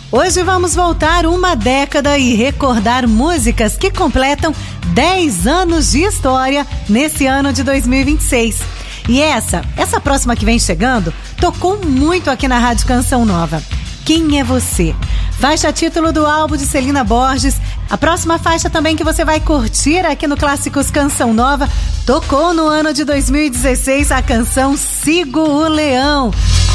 Hoje vamos voltar uma década e recordar músicas que completam 10 anos de história nesse ano de 2026. E essa próxima que vem chegando, tocou muito aqui na Rádio Canção Nova. Quem é Você? Faixa título do álbum de Celina Borges. A próxima faixa também que você vai curtir aqui no Clássicos Canção Nova, tocou no ano de 2016 a canção Sigo o Leão.